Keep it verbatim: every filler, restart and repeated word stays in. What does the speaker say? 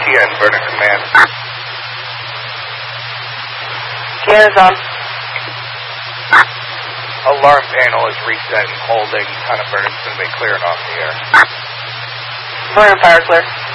N, Vernon Command. T N is on. Alarm panel is reset and holding. Kind of Vernon's going to be clearing off the air. Vernon, fire clear.